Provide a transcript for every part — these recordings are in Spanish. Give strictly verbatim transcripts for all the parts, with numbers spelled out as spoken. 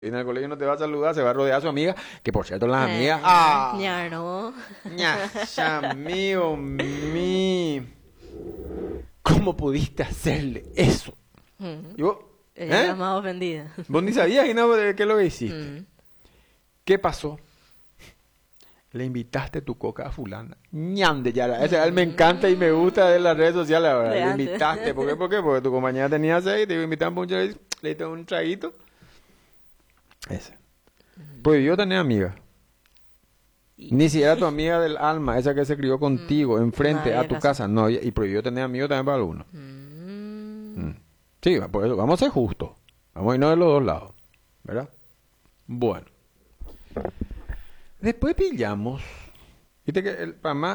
En el colegio no te va a saludar, se va a rodear a su amiga, que por cierto las Eh, amigas, ah, Ya no. ña, ya, mío, mi, ¿cómo pudiste hacerle eso? Mm. Y vos, Ella ¿eh? era más ofendida. Vos ni sabías y no, de qué es lo que hiciste. Mm. ¿Qué pasó? Le invitaste tu coca a fulana. Ñande, ya, ese él me encanta y me gusta de las redes sociales, la verdad. De Le antes. invitaste, ¿por qué? ¿Por qué? Porque tu compañera tenía seis, te iba a invitar a un le diste un traguito. Ese. Prohibió tener amigas. Y- Ni siquiera tu amiga del alma, esa que se crió contigo, enfrente No a había tu caso. casa. No, y y prohibió tener amigos también para algunos. Mm. Mm. Sí, por eso, vamos a ser justos. Vamos a irnos de los dos lados. ¿Verdad? Bueno. Después pillamos. Viste que el mamá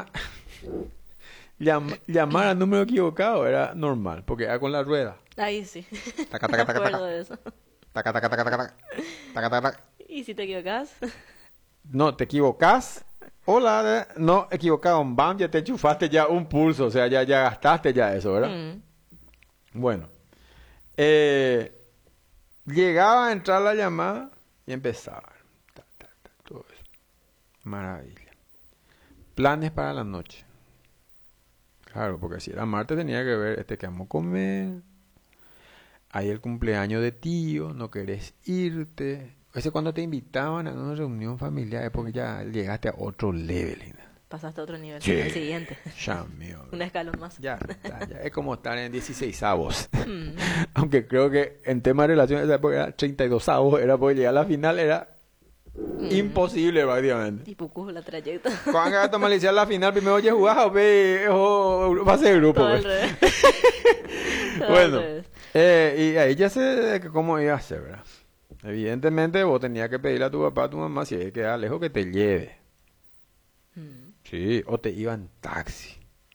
llam- llamar al número equivocado era normal, porque era con la rueda. Ahí sí. Taca, Me taca, taca, acuerdo taca. de eso. Taca, taca, taca, taca, taca. Taca, taca, taca. ¿Y si te equivocas? No, te equivocás. Hola, eh, no, equivocado. Bam, ya te enchufaste ya un pulso. O sea, ya, ya gastaste ya eso, ¿verdad? Mm. Bueno. Eh, llegaba a entrar la llamada y empezaba. Ta, ta, ta, todo eso. Maravilla. Planes para la noche. Claro, porque si era martes tenía que ver este que vamos a comer. Hay el cumpleaños de tío, no querés irte. Ese cuando te invitaban a una reunión familiar es porque ya llegaste a otro level. Ina. Pasaste a otro nivel. Sí. El siguiente. Ya, mío. Un escalón más. Ya, ya, ya. Es como estar en dieciséisavos. Mm. Aunque creo que en tema de relaciones esa época era treinta y dosavos, era porque llegar a la final era Mm. imposible prácticamente. Y Pucú, la trayecta. Cuando haga tomar la final, primero oye jugás o ve o va a ser grupo. Todo al Pues. revés. Todo Bueno, al revés. eh, y ahí ya sé que cómo iba a ser, ¿verdad? Evidentemente vos tenías que pedirle a tu papá, a tu mamá, si hay que quedar lejos, que te lleve. Mm. Sí, o te iba en taxi.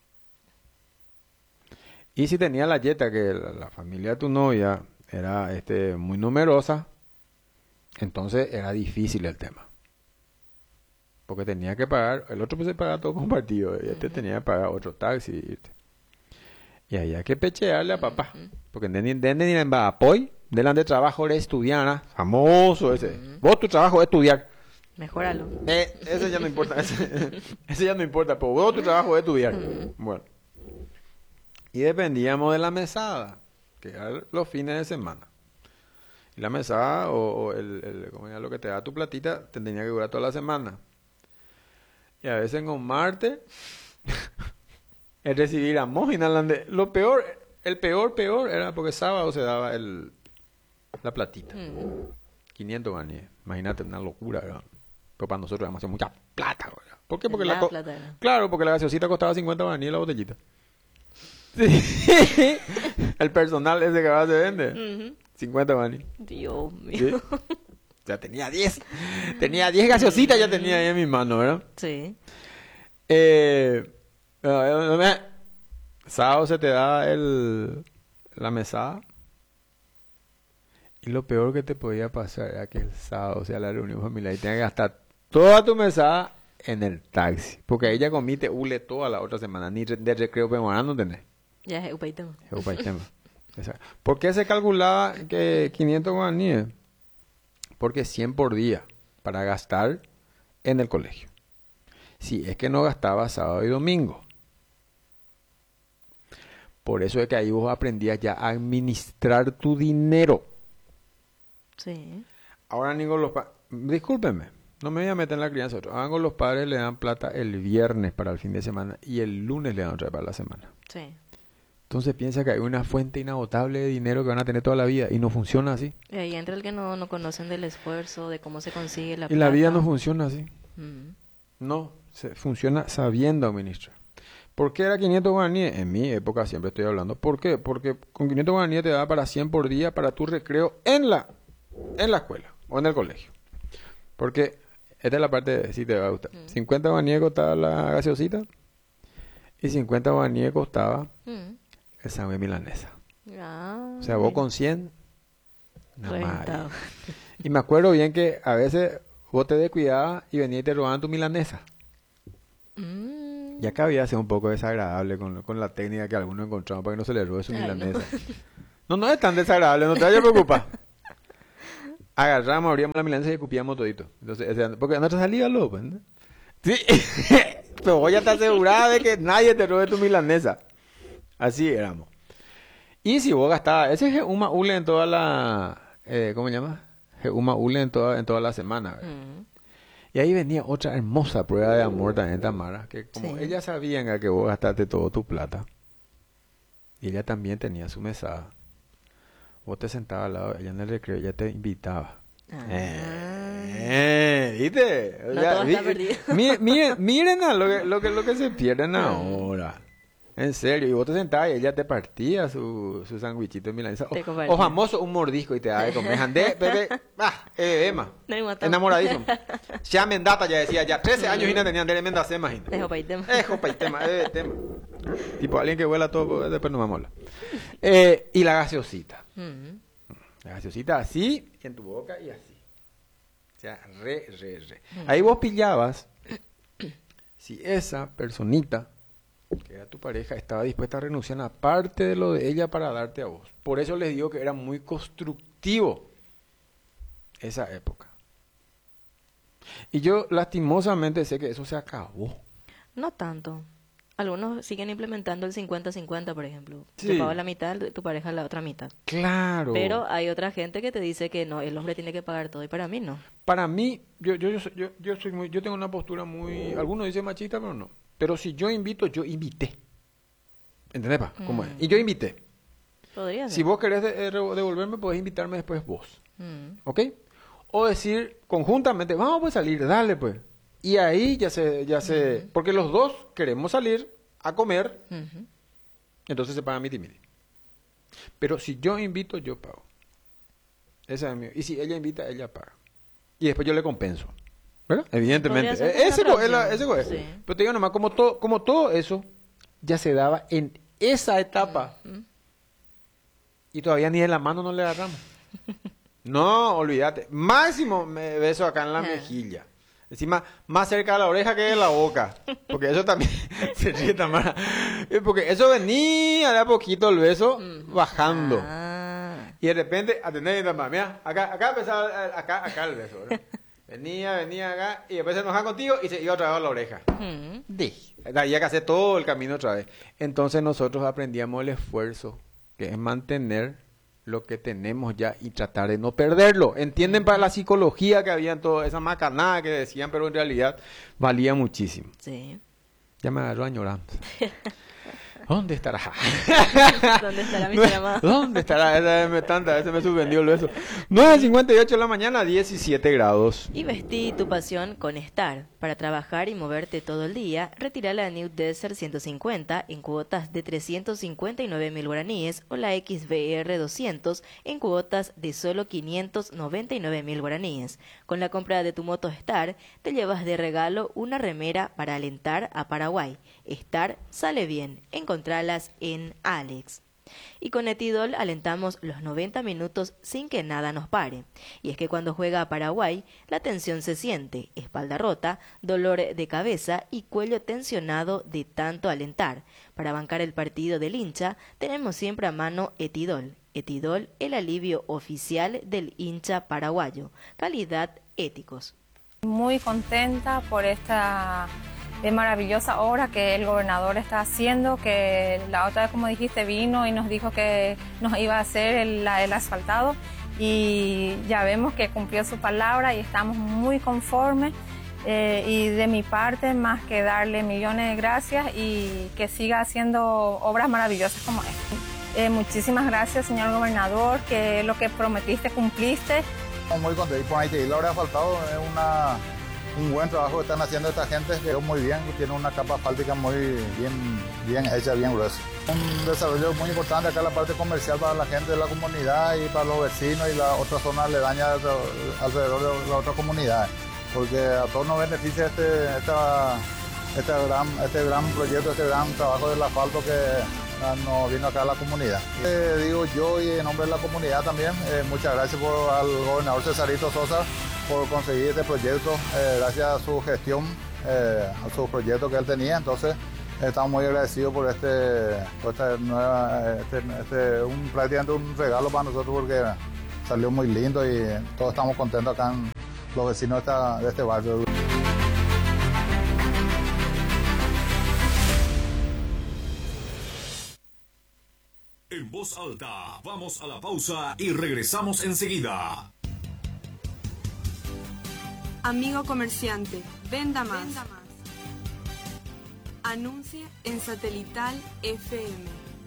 Y si tenía la yeta, que la, la familia de tu novia era este, muy numerosa, entonces era difícil el tema. Porque tenía que pagar, el otro pues se pagaba todo compartido, y este Ujú. tenía que pagar otro taxi. Y, irte. Y había que pechearle a papá. Ujú. Porque dentro de apoy, delante de trabajo era estudiar, famoso ese. Ujú. Vos tu trabajo es estudiar. Mejóralo. Eh, ese ya no importa, ese, ese ya no importa, pero vos tu trabajo es estudiar. Ujú. Bueno. Y dependíamos de la mesada, que eran los fines de semana. Y la mesada, o, o el, el, como era lo que te da tu platita, te tenía que durar toda la semana. Y a veces con Marte, el recibir a Mojina, lo peor, el peor, peor, era porque sábado se daba el, la platita. Mm. quinientos guaníes. Imagínate, una locura, ¿verdad? Pero para nosotros era mucha plata, ¿verdad? ¿Por qué? Porque La la, co- plata era. claro, porque la gaseosita costaba cincuenta guaníes la botellita. Sí. El personal ese que ahora se vende, Ujú. cincuenta guaníes. Dios Sí. mío. Ya tenía diez. Tenía diez gaseositas, ya tenía ahí en mi mano, ¿verdad? Sí. Eh, bueno, eh, sábado se te da el, la mesada. Y lo peor que te podía pasar era que el sábado, o sea, la reunión familiar, y tenías que gastar toda tu mesada en el taxi. Porque ahí ya comiste hule toda la otra semana. Ni re- de recreo peruano no tenés. Ya es upaitema. Es un país tema. Esa- ¿Por qué se calculaba que quinientos guaníes? Porque cien por día para gastar en el colegio. Si es que no gastaba sábado y domingo. Por eso es que ahí vos aprendías ya a administrar tu dinero. Sí. Ahora ni con los padres, discúlpenme, no me voy a meter en la crianza. Ahora con los padres le dan plata el viernes para el fin de semana y el lunes le dan otra vez para la semana. Sí. Entonces piensa que hay una fuente inagotable de dinero que van a tener toda la vida y no funciona así. Y ahí entra el que no, no conocen del esfuerzo, de cómo se consigue la Y la plata. vida no funciona así. Mm. No, se funciona sabiendo administrar. ¿Por qué era quinientos guaraníes? En mi época siempre estoy hablando. ¿Por qué? Porque con quinientos guaraníes te da para cien por día para tu recreo en la, en la escuela o en el colegio. Porque esta es la parte de si te va a gustar. Mm. cincuenta guaraníes costaba la gaseosita y cincuenta guaraníes costaba Mm. el sándwich milanesa. Ah, O sea, vos mira. con cien, nada más. Reventado. Y me acuerdo bien que a veces vos te descuidabas y venías y te robaban tu milanesa. Mm. Ya cabía ser un poco desagradable con, con la técnica que algunos encontraron para que no se le robe su Ay, no. milanesa. No, no, es tan desagradable, no te vayas a preocupar. agarramos, abríamos la milanesa y escupíamos todito. Entonces, o sea, porque no te salía loco, ¿no? Sí, pero vos ya estás asegurada de que nadie te robe tu milanesa. Así éramos. Y si vos gastabas, ese es un maule en toda la, eh, ¿cómo se llama? Un maule en toda, en toda la semana, ¿verdad? Mm. Y ahí venía otra hermosa prueba de amor también, Tamara, que como Sí. ella sabía que vos gastaste todo tu plata, y ella también tenía su mesada, vos te sentabas al lado de ella en el recreo, ella te invitaba. Ah. Eh, ¿viste? O No sea, todo vi- está perdido. Miren, miren, miren a lo que, lo que, lo que se pierden ahora. En serio, y vos te sentabas y ella te partía su, su sandwichito de milanesa. Te O, compartía. o famoso, un mordisco y te daba de comer. Andé, bebé, ah, eh, Emma. No hay matado. Enamoradísimo. Ya mendata, ya decía, ya trece años y no tenían de mendacé, imagínate. Dejo pa' ahí tema. Dejo pa' ahí tema, eh, tema. Tipo alguien que vuela todo, después no vamos a hablar. Eh, y la gaseosita. Mm. La gaseosita así, en tu boca y así. O sea, re, re, re. Ahí vos pillabas si esa personita, que era tu pareja, estaba dispuesta a renunciar a parte de lo de ella para darte a vos. Por eso les digo que era muy constructivo esa época. Y yo lastimosamente sé que eso se acabó. No tanto. Algunos siguen implementando el cincuenta cincuenta, por ejemplo. Sí. Yo pago la mitad, tu pareja la otra mitad. Claro. Pero hay otra gente que te dice que no, el hombre tiene que pagar todo y para mí no. Para mí, yo, yo, yo, soy- yo, yo soy muy, yo tengo una postura muy, algunos dicen machista, pero no. Pero si yo invito, yo invité. ¿Entendés, pa? ¿Cómo es? Y yo invité. Podría ser. Si vos querés de- eh, re- devolverme, podés invitarme después vos. Mm. ¿Ok? O decir conjuntamente, vamos pues a salir, dale pues. Y ahí ya se, ya se, porque los dos queremos salir a comer, Ujú. entonces se paga miti miti. Pero si yo invito, yo pago. Esa es mi. Y si ella invita, ella paga. Y después yo le compenso. ¿Verdad? Evidentemente. Podría ser Eh, Ese una co- es la- opción. ese co- es. Sí. Pero te digo nomás, como todo, como todo eso ya se daba en esa etapa. Ujú. Y todavía ni de la mano no le agarramos. No, olvídate. Máximo me beso acá en la Ajá. mejilla. Encima, más cerca de la oreja que de la boca. Porque eso también se ríe Tamara. Eh, Porque eso venía de a poquito el beso bajando. Ah. Y de repente, atendé Tamara. Mira, acá, acá empezaba, eh, acá, acá el beso. ¿verdad? Venía, venía acá. Y después se enojaba contigo y se iba otra vez a la oreja. Mm. Di. Había que hacer todo el camino otra vez. Entonces nosotros aprendíamos el esfuerzo, que es mantener lo que tenemos ya y tratar de no perderlo. ¿Entienden para la psicología que había en toda esa macanada que decían, pero en realidad valía muchísimo? Sí. Ya me agarró añorando. ¿Dónde estará? ¿Dónde estará mi llamada? ¿Dónde estará? Esa vez me tanta, veces me suspendió el beso. nueve cincuenta y ocho de la mañana, diecisiete grados. Y vestí tu pasión con Star. Para trabajar y moverte todo el día, retira la New Desert ciento cincuenta en cuotas de trescientos cincuenta y nueve mil guaraníes o la X B R doscientos en cuotas de solo quinientos noventa y nueve mil guaraníes. Con la compra de tu moto Star, te llevas de regalo una remera para alentar a Paraguay. Star sale bien. Encontralas en Alex. Y con Etidol alentamos los noventa minutos sin que nada nos pare. Y es que cuando juega a Paraguay, la tensión se siente, espalda rota, dolor de cabeza y cuello tensionado de tanto alentar. Para bancar el partido del hincha, tenemos siempre a mano Etidol. Etidol, el alivio oficial del hincha paraguayo. Calidad éticos. Muy contenta por esta eh, maravillosa obra que el gobernador está haciendo, que la otra vez, como dijiste, vino y nos dijo que nos iba a hacer el, la- el asfaltado y ya vemos que cumplió su palabra y estamos muy conformes. Eh, y de mi parte, más que darle millones de gracias y que siga haciendo obras maravillosas como esta. Eh, muchísimas gracias, señor gobernador, que lo que prometiste cumpliste. Estamos muy contentos. Y por ahí te lo habrá faltado, es una, un buen trabajo que están haciendo esta gente, quedó muy bien, tiene una capa asfáltica muy bien, bien hecha, bien gruesa. Un desarrollo muy importante acá en la parte comercial para la gente de la comunidad y para los vecinos y la otra zona aledaña alrededor de la otra comunidad, porque a todos nos beneficia este, esta, este, gran, este gran proyecto, este gran trabajo del asfalto que nos vino acá a la comunidad. Eh, digo yo y en nombre de la comunidad también, eh, muchas gracias por, al gobernador Cesarito Sosa por conseguir este proyecto, eh, gracias a su gestión, eh, a su proyecto que él tenía, entonces eh, estamos muy agradecidos por este, por esta nueva, este, este, un, prácticamente un regalo para nosotros porque salió muy lindo y todos estamos contentos acá en los vecinos de, esta, de este barrio. En voz alta, vamos a la pausa y regresamos enseguida. Amigo comerciante, venda más. Venda más. Anuncie en Satelital F M.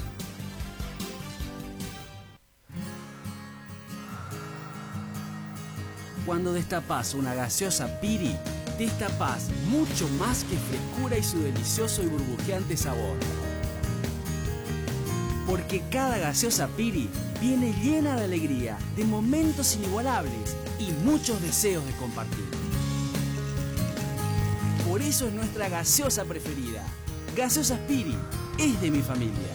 Cuando destapas una gaseosa Piri, destapas mucho más que frescura y su delicioso y burbujeante sabor. Porque cada gaseosa Piri viene llena de alegría, de momentos inigualables y muchos deseos de compartir. Por eso es nuestra gaseosa preferida. Gaseosa Piri es de mi familia.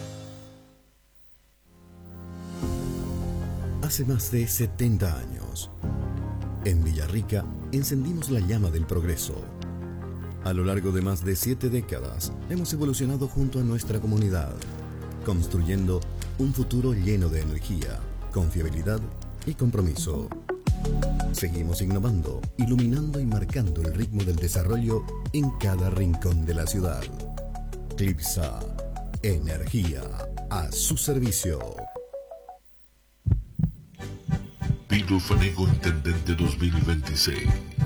Hace más de setenta años, en Villarrica encendimos la llama del progreso. A lo largo de más de siete décadas, hemos evolucionado junto a nuestra comunidad, construyendo un futuro lleno de energía, confiabilidad y compromiso. Seguimos innovando, iluminando y marcando el ritmo del desarrollo en cada rincón de la ciudad. Clipsa, energía a su servicio. Tito Fanego, Intendente dos mil veintiséis.